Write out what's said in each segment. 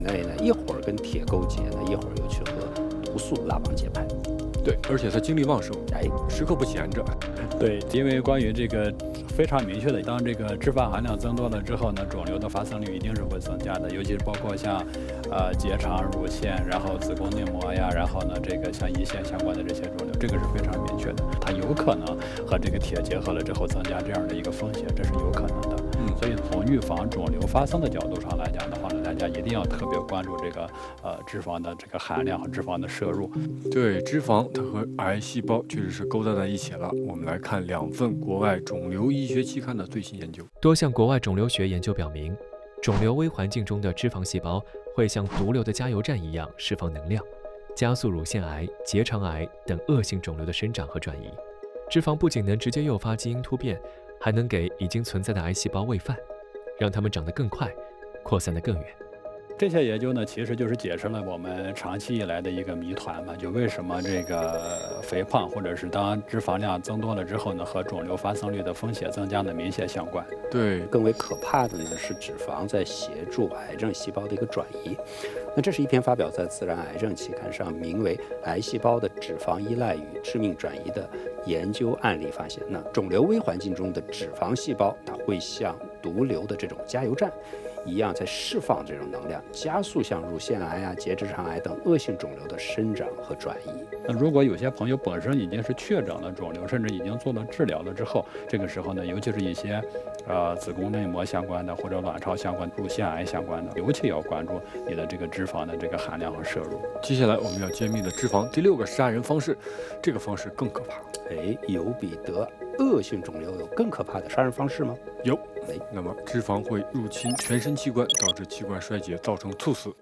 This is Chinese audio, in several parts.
内呢，一会儿跟铁钩结呢，一会儿又去和毒素拉帮结派。 对，而且它精力旺盛， 哎， 时刻不闲着。 对，因为关于这个非常明确的，当这个脂肪含量增多了之后呢，肿瘤的发生率一定是会增加的，尤其是包括像结肠、乳腺，然后子宫内膜呀，然后呢这个像胰腺相关的这些肿瘤，这个是非常明确的，它有可能和这个铁结合了之后增加这样的一个风险，这是有可能的。所以从预防肿瘤发生的角度上来讲的话呢，大家一定要特别关注这个脂肪的这个含量和脂肪的摄入。 对，脂肪它和癌细胞确实是勾搭在一起了。我们来看2份国外肿瘤医学期刊的最新研究。 多项国外肿瘤学研究表明，肿瘤微环境中的脂肪细胞会像毒瘤的加油站一样释放能量，加速乳腺癌、结肠癌等恶性肿瘤的生长和转移。脂肪不仅能直接诱发基因突变，还能给已经存在的癌细胞喂饭，让它们长得更快，扩散得更远。 这些研究呢，其实就是解释了我们长期以来的一个谜团嘛，就为什么这个肥胖或者是当脂肪量增多了之后呢，和肿瘤发生率的风险增加的明显相关。 对， 更为可怕的呢是脂肪在协助癌症细胞的一个转移。那这是一篇发表在《自然癌症》期刊上，名为《癌细胞的脂肪依赖与致命转移》的研究案例发现，那肿瘤微环境中的脂肪细胞，它会像毒瘤的这种加油站一样，在释放这种能量，加速像乳腺癌啊、结直肠癌等恶性肿瘤的生长和转移。 那如果有些朋友本身已经是确诊了肿瘤，甚至已经做了治疗了之后，这个时候呢，尤其是一些子宫内膜相关的或者卵巢相关、乳腺癌相关的，尤其要关注你的这个脂肪的这个含量和摄入。 接下来我们要揭秘的脂肪第6个杀人方式，这个方式更可怕。 哎，有比得恶性肿瘤有更可怕的杀人方式吗？ 有。那么脂肪会入侵全身器官，导致器官衰竭，造成猝死。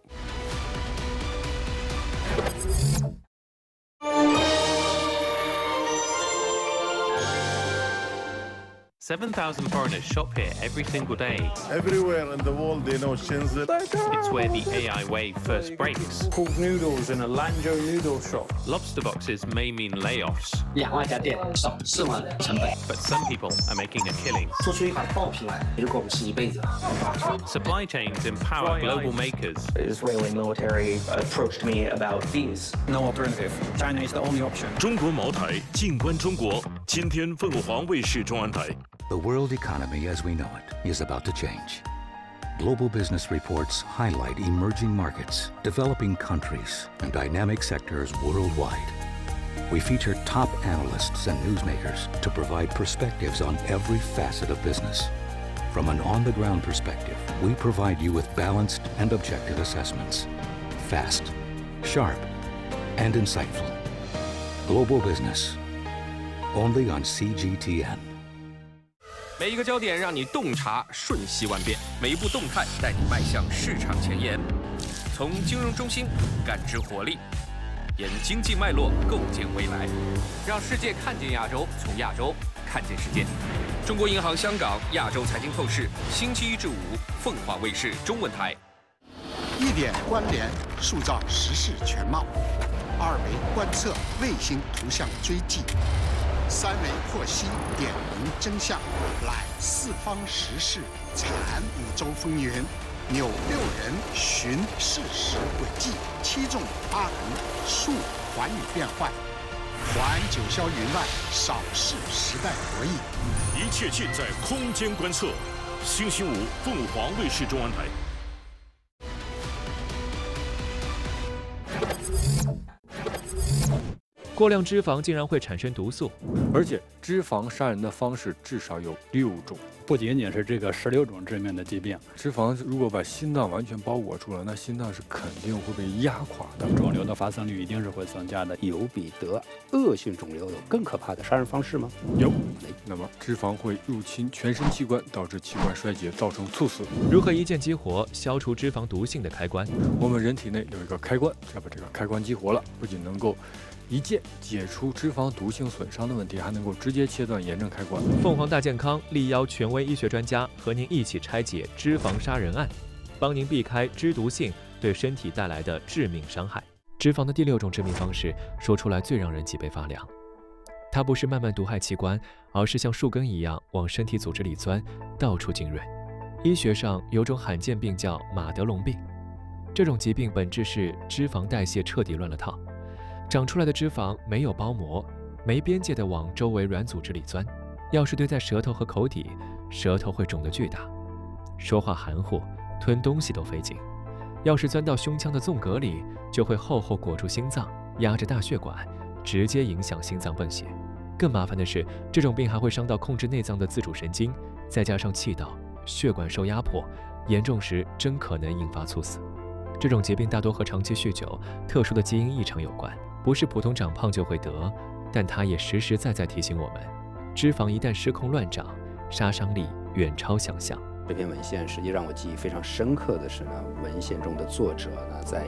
7,000 foreigners shop here every single day. Everywhere in the world they know Shenzhen. It's where the AI wave first breaks. Called noodles in a Lanzhou noodle shop. Lobster boxes may mean layoffs, 2万家店少4万的成本， but some people are making a killing. 做出一款爆品来，如果不是一辈子。 Supply chains empower global makers. The Israeli military approached me about these. No alternative. China is the only option. 中国茅台，静观中国。今天凤凰卫视中安台。 The world economy as we know it is about to change. Global business reports highlight emerging markets, developing countries, and dynamic sectors worldwide. We feature top analysts and newsmakers to provide perspectives on every facet of business. From an on-the-ground perspective, we provide you with balanced and objective assessments. Fast, sharp, and insightful. Global business. Only on CGTN. 每一个焦点让你洞察瞬息万变，每一步动态带你迈向市场前沿。从金融中心感知活力，沿经济脉络构建未来，让世界看见亚洲，从亚洲看见世界。中国银行香港亚洲财经透视，星期1至5，凤凰卫视中文台。 1点关联，塑造时事全貌；2维观测，卫星图像追迹；3维获悉，点明真相，揽四方时事，阐5洲风云，纽6人寻事实轨迹，7纵8横，述寰宇变幻，环九霄云外，扫视时代博弈。 一切尽在空间观测。星期5，凤凰卫视中安台。 过量脂肪竟然会产生毒素， 而且脂肪杀人的方式至少有6种， 不仅仅是这个16种致命的疾病。 脂肪如果把心脏完全包裹住了，那心脏是肯定会被压垮的， 肿瘤的发生率一定是会增加的。 有比得恶性肿瘤有更可怕的杀人方式吗？ 有。那么脂肪会入侵全身器官，导致器官衰竭，造成猝死。 如何一键激活消除脂肪毒性的开关？ 我们人体内有一个开关，要把这个开关激活了，不仅能够一键解除脂肪毒性损伤的问题，还能够直接切断炎症开关。 凤凰大健康力邀权威医学专家和您一起拆解脂肪杀人案，帮您避开脂毒性对身体带来的致命伤害。脂肪的第6种致命方式，说出来最让人脊背发凉。它不是慢慢毒害器官，而是像树根一样往身体组织里钻，到处浸润。医学上有种罕见病叫马德龙病， 这种疾病本质是脂肪代谢彻底乱了套，长出来的脂肪没有包膜，没边界地往周围软组织里钻。要是堆在舌头和口底，舌头会肿得巨大，说话含糊，吞东西都费劲。要是钻到胸腔的纵隔里，就会厚厚裹住心脏，压着大血管，直接影响心脏泵血。更麻烦的是，这种病还会伤到控制内脏的自主神经，再加上气道、血管受压迫，严重时真可能引发猝死。这种疾病大多和长期酗酒、特殊的基因异常有关，不是普通长胖就会得，但它也实实在在提醒我们，脂肪一旦失控乱长，杀伤力远超想象。 这篇文献实际让我记忆非常深刻的是呢，文献中的作者呢，在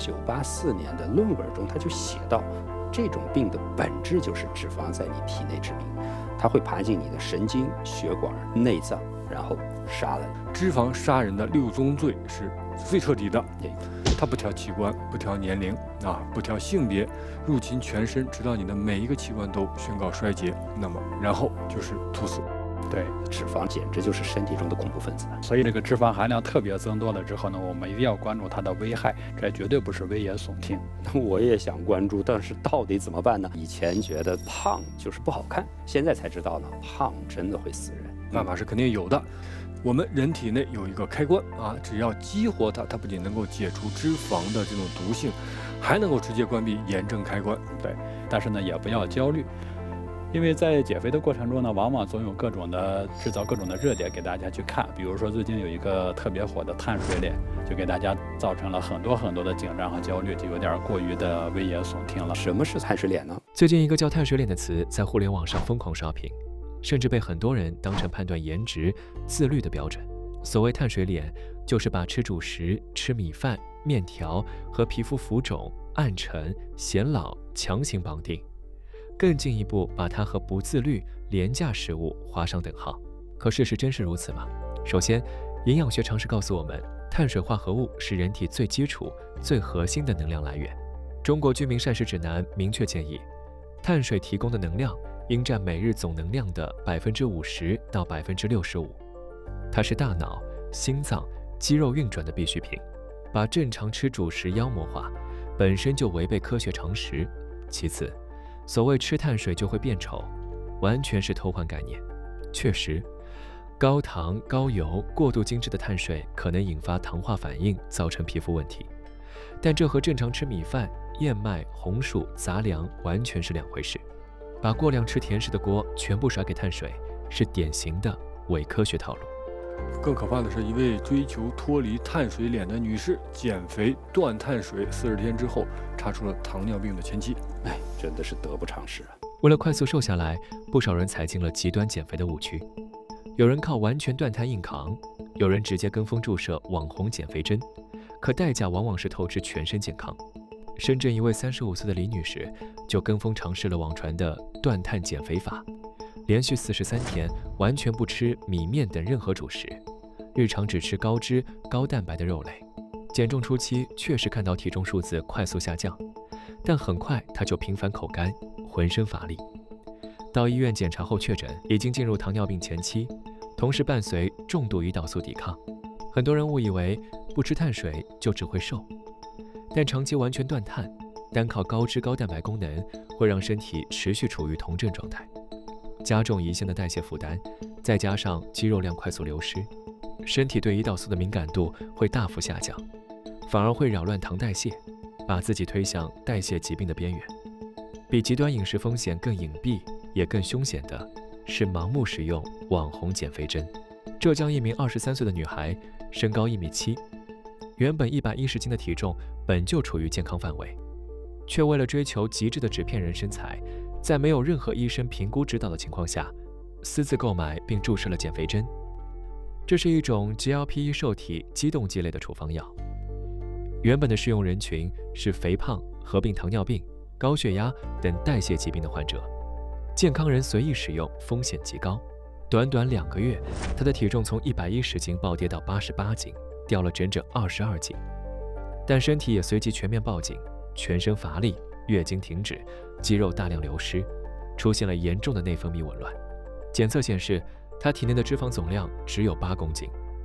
1984年的论文中，他就写到，这种病的本质就是脂肪在你体内致命，它会爬进你的神经、血管、内脏，然后杀了你。 脂肪杀人的6宗罪是最彻底的，它不挑器官，不挑年龄不挑性别，入侵全身，直到你的每一个器官都宣告衰竭，那么然后就是猝死。 对， 脂肪简直就是身体中的恐怖分子。 所以这个脂肪含量特别增多了之后呢，我们一定要关注它的危害，这绝对不是危言耸听。 我也想关注，但是到底怎么办呢？以前觉得胖就是不好看，现在才知道呢，胖真的会死人。 办法是肯定有的。我们人体内有一个开关只要激活它，它不仅能够解除脂肪的这种毒性，还能够直接关闭炎症开关。 对，但是呢，也不要焦虑。因为在减肥的过程中呢，往往总有制造各种的热点给大家去看，比如说最近有一个特别火的碳水脸，就给大家造成了很多的紧张和焦虑，就有点过于的危言耸听了。 什么是碳水脸呢？ 最近一个叫碳水脸的词在互联网上疯狂刷屏，甚至被很多人当成判断颜值、自律的标准。所谓碳水脸，就是把吃主食、吃米饭、面条和皮肤浮肿、暗沉、显老强行绑定。更进一步把它和不自律、廉价食物划上等号。可事实真是如此吗？首先，营养学常识告诉我们，碳水化合物是人体最基础、最核心的能量来源。中国居民膳食指南明确建议，碳水提供的能量应占每日总能量的50%到65%。它是大脑、心脏、肌肉运转的必需品。把正常吃主食妖魔化，本身就违背科学常识。其次，所谓吃碳水就会变丑，完全是偷换概念。确实，高糖、高油、过度精致的碳水可能引发糖化反应，造成皮肤问题。但这和正常吃米饭、燕麦、红薯、杂粮完全是两回事。把过量吃甜食的锅全部甩给碳水，是典型的伪科学套路。 更可怕的是，一位追求脱离碳水脸的女士减肥断碳水40天之后，查出了糖尿病的前期。 真的是得不偿失啊！ 为了快速瘦下来，不少人踩进了极端减肥的误区。有人靠完全断碳硬扛，有人直接跟风注射网红减肥针，可代价往往是透支全身健康。深圳一位35岁的李女士就跟风尝试了网传的断碳减肥法，连续43天完全不吃米面等任何主食，日常只吃高脂高蛋白的肉类。减重初期确实看到体重数字快速下降，但很快她就频繁口干，浑身乏力。到医院检查后确诊已经进入糖尿病前期，同时伴随重度胰岛素抵抗。很多人误以为不吃碳水就只会瘦，但长期完全断碳，单靠高脂高蛋白功能会让身体持续处于酮症状态，加重胰腺的代谢负担，再加上肌肉量快速流失，身体对胰岛素的敏感度会大幅下降，反而会扰乱糖代谢，把自己推向代谢疾病的边缘。比极端饮食风险更隐蔽也更凶险的是盲目使用网红减肥针。浙江一名23岁的女孩，身高1.7米，原本110斤的体重本就处于健康范围，却为了追求极致的纸片人身材，在没有任何医生评估指导的情况下，私自购买并注射了减肥针。这是一种 GLP-1 受体激动剂类的处方药，原本的适用人群是肥胖、合并糖尿病、高血压等代谢疾病的患者，健康人随意使用风险极高。短短2个月，他的体重从110斤暴跌到88斤，掉了整整22斤。但身体也随即全面报警，全身乏力，月经停止，肌肉大量流失，出现了严重的内分泌紊乱。检测显示，他体内的脂肪总量只有8公斤。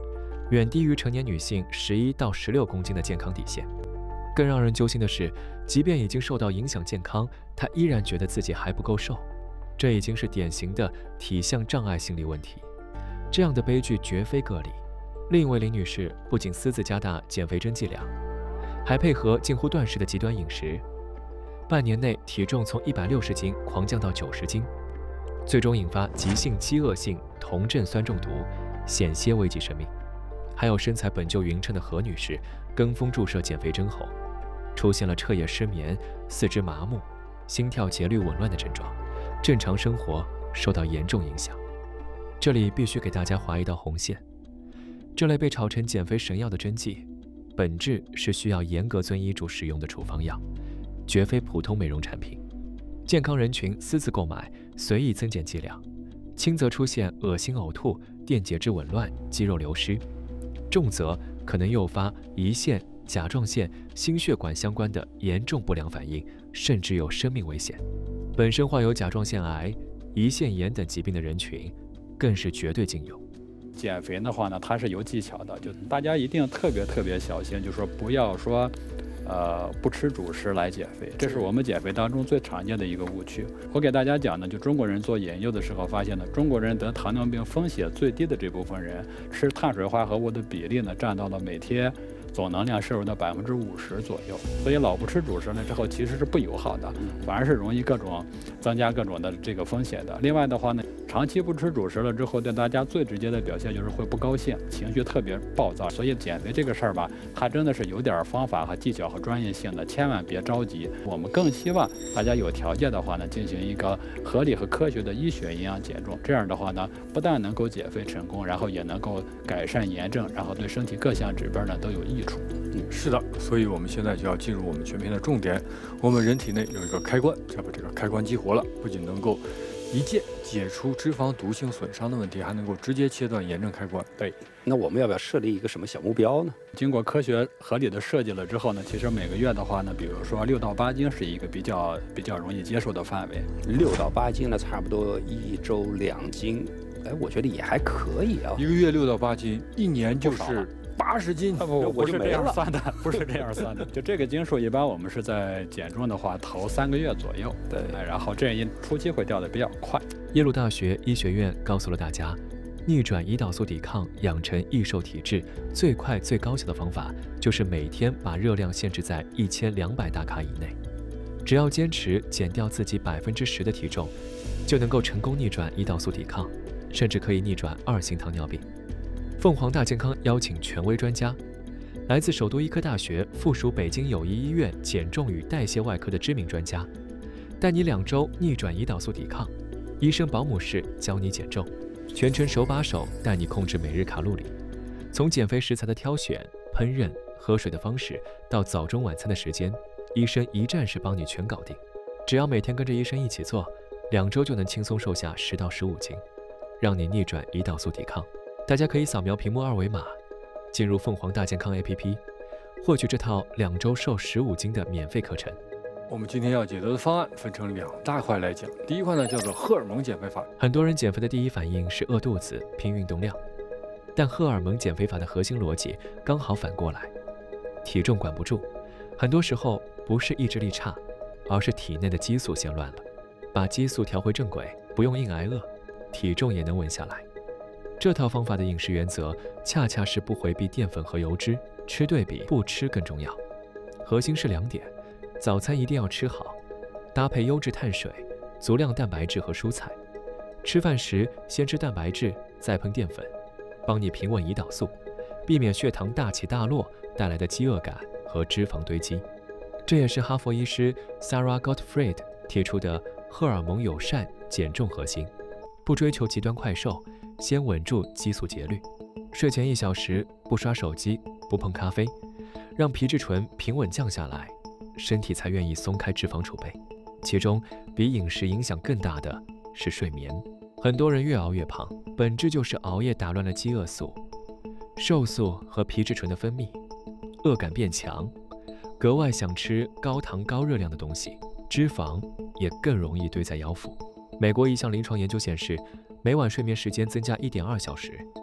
远低于成年女性11到16公斤的健康底线。更让人揪心的是，即便已经受到影响健康，她依然觉得自己还不够瘦，这已经是典型的体相障碍心理问题。这样的悲剧绝非个例。另一位林女士不仅私自加大减肥针剂量，还配合近乎断食的极端饮食，半年内体重从160斤狂降到90斤，最终引发急性饥饿性酮症酸中毒，险些危及生命。还有身材本就匀称的何女士，跟风注射减肥针后，出现了彻夜失眠、四肢麻木、心跳节律紊乱的症状，正常生活受到严重影响。这里必须给大家划一道红线，这类被炒成减肥神药的针剂，本质是需要严格遵医嘱使用的处方药，绝非普通美容产品。健康人群私自购买，随意增减剂量，轻则出现恶心呕吐、电解质紊乱、肌肉流失，重则可能诱发胰腺、甲状腺、心血管相关的严重不良反应，甚至有生命危险。本身患有甲状腺癌、胰腺炎等疾病的人群，更是绝对禁用。 减肥的话呢，它是有技巧的，就大家一定特别小心，就是说不要说，不吃主食来减肥，这是我们减肥当中最常见的一个误区。我给大家讲呢，就中国人做研究的时候发现呢，中国人得糖尿病风险最低的这部分人，吃碳水化合物的比例呢，占到了每天总能量摄入的50%左右。所以老不吃主食了之后，其实是不友好的，反而是容易增加各种的这个风险的。另外的话呢，长期不吃主食了之后，对大家最直接的表现就是会不高兴，情绪特别暴躁。所以减肥这个事儿吧，它真的是有点方法和技巧和专业性的，千万别着急。我们更希望大家有条件的话呢，进行一个合理和科学的医学营养减重。这样的话呢，不但能够减肥成功，然后也能够改善炎症，然后对身体各项指标呢都有益处。 是的，所以我们现在就要进入我们全篇的重点。我们人体内有一个开关，要把这个开关激活了，不仅能够一键解除脂肪毒性损伤的问题，还能够直接切断炎症开关。 对， 那我们要不要设立一个什么小目标呢？ 经过科学合理的设计了之后呢，其实每个月的话呢，比如说6到8斤是一个比较容易接受的范围。 6到8斤呢，差不多1周2斤，哎，我觉得也还可以啊。 一个月6到8斤，一年就是80斤， 不是这样算的，不是这样算的。就这个斤数，一般我们是在减重的话，头3个月左右，对，然后这初期会掉的比较快。 耶鲁大学医学院告诉了大家，逆转胰岛素抵抗、养成易瘦体质最快最高效的方法，就是每天把热量限制在1200大卡以内。只要坚持减掉自己10%的体重，就能够成功逆转胰岛素抵抗，甚至可以逆转2型糖尿病。凤凰大健康邀请权威专家，来自首都医科大学附属北京友谊医院减重与代谢外科的知名专家，带你2周逆转胰岛素抵抗，医生保姆式教你减重，全程手把手带你控制每日卡路里，从减肥食材的挑选、烹饪、喝水的方式到早中晚餐的时间，医生一站式帮你全搞定。只要每天跟着医生一起做，2周就能轻松瘦下10到15斤，让你逆转胰岛素抵抗。大家可以扫描屏幕2维码，进入凤凰大健康 APP， 获取这套2周瘦15斤的免费课程。 我们今天要解读的方案分成2大块来讲。第一块呢，叫做荷尔蒙减肥法。 很多人减肥的第一反应是饿肚子、拼运动量，但荷尔蒙减肥法的核心逻辑刚好反过来，体重管不住，很多时候不是意志力差，而是体内的激素先乱了。把激素调回正轨，不用硬挨饿，体重也能稳下来。这套方法的饮食原则恰恰是不回避淀粉和油脂，吃对比不吃更重要。核心是2点：早餐一定要吃好，搭配优质碳水、足量蛋白质和蔬菜。吃饭时先吃蛋白质，再烹淀粉，帮你平稳胰岛素，避免血糖大起大落带来的饥饿感和脂肪堆积。这也是哈佛医师 Sarah Gottfried 提出的荷尔蒙友善减重核心，不追求极端快瘦，先稳住激素节律。睡前1小时不刷手机，不碰咖啡，让皮质醇平稳降下来，身体才愿意松开脂肪储备。其中比饮食影响更大的是睡眠。很多人越熬越胖，本质就是熬夜打乱了饥饿素、瘦素和皮质醇的分泌，饿感变强，格外想吃高糖高热量的东西，脂肪也更容易堆在腰腹。美国一项临床研究显示，每晚睡眠时间增加1.2小时，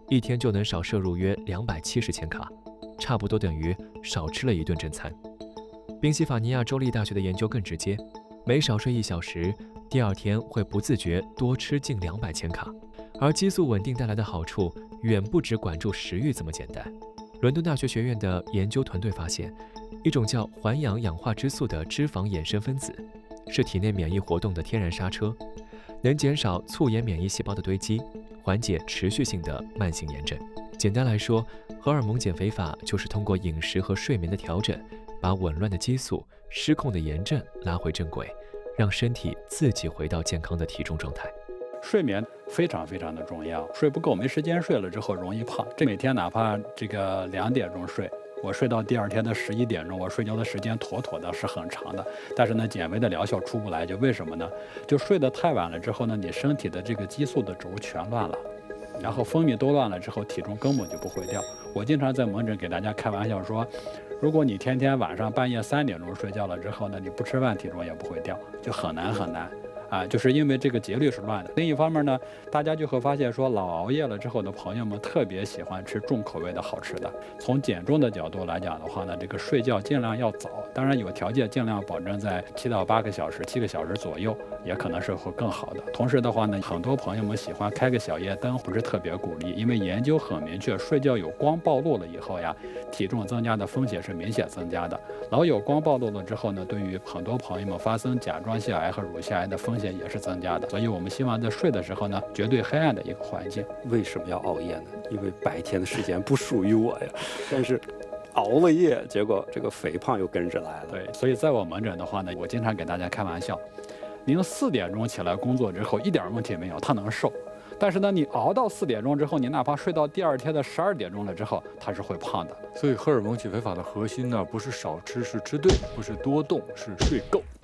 一天就能少摄入约270千卡，差不多等于少吃了1顿正餐。宾夕法尼亚州立大学的研究更直接，每少睡1小时，第2天会不自觉多吃近200千卡，而激素稳定带来的好处远不止管住食欲这么简单。伦敦大学学院的研究团队发现，一种叫环氧氧化脂素的脂肪衍生分子，是体内免疫活动的天然刹车，能减少促炎免疫细胞的堆积，缓解持续性的慢性炎症。简单来说，荷尔蒙减肥法就是通过饮食和睡眠的调整，把紊乱的激素、失控的炎症拉回正轨，让身体自己回到健康的体重状态。 睡眠非常的重要，睡不够没时间睡了之后容易胖。这每天哪怕这个2点钟睡，我睡到第2天的11点钟，我睡觉的时间妥妥的是很长的，但是呢，减肥的疗效出不来，就为什么呢？就睡得太晚了之后呢，你身体的这个激素的轴全乱了，然后分泌都乱了之后，体重根本就不会掉。我经常在门诊给大家开玩笑说，如果你天天晚上半夜3点钟睡觉了之后呢，你不吃饭体重也不会掉，就很难啊，就是因为这个节律是乱的。另一方面呢，大家就会发现说，老熬夜了之后的朋友们特别喜欢吃重口味的好吃的。从减重的角度来讲的话呢，这个睡觉尽量要早，当然有条件尽量保证在7到8个小时、7个小时左右，也可能是会更好的。同时的话呢，很多朋友们喜欢开个小夜灯，不是特别鼓励，因为研究很明确，睡觉有光暴露了以后呀，体重增加的风险是明显增加的。老有光暴露了之后呢，对于很多朋友们发生甲状腺癌和乳腺癌的风险也是增加的，所以我们希望在睡的时候呢，绝对黑暗的一个环境。 为什么要熬夜呢？因为白天的时间不属于我呀，但是熬了夜，结果这个肥胖又跟着来了。 对，所以在我门诊的话呢，我经常给大家开玩笑，您4点钟起来工作之后一点问题没有，他能瘦。但是呢，你熬到4点钟之后，你哪怕睡到第2天的12点钟了之后，它是会胖的。 所以荷尔蒙减肥法的核心呢，不是少吃，是吃对；不是多动，是睡够。